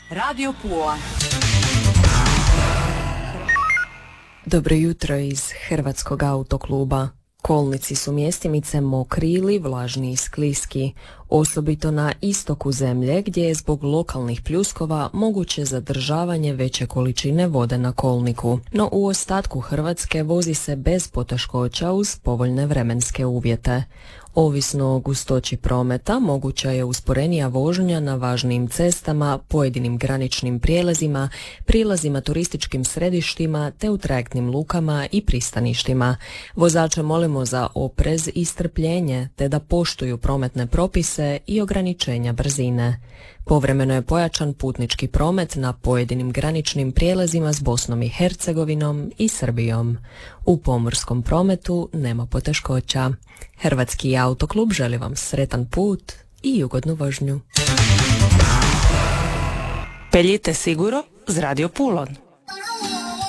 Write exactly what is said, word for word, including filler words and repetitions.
Radio Pula. Dobro jutro iz Hrvatskog autokluba. Kolnici su mjestimice mokri ili vlažni i skliski, osobito na istoku zemlje gdje je zbog lokalnih pljuskova moguće zadržavanje veće količine vode na kolniku. No u ostatku Hrvatske vozi se bez poteškoća uz povoljne vremenske uvjete. Ovisno o gustoći prometa, moguća je usporenija vožnja na važnijim cestama, pojedinim graničnim prijelazima, prilazima turističkim središtima te u trajektnim lukama i pristaništima. Vozače molimo za oprez i strpljenje te da poštuju prometne propise i ograničenja brzine. Povremeno je pojačan putnički promet na pojedinim graničnim prijelazima s Bosnom i Hercegovinom i Srbijom. U pomorskom prometu nema poteškoća. Hrvatski autoklub želi vam sretan put i ugodnu vožnju. Peljite siguro z Radio Pulon.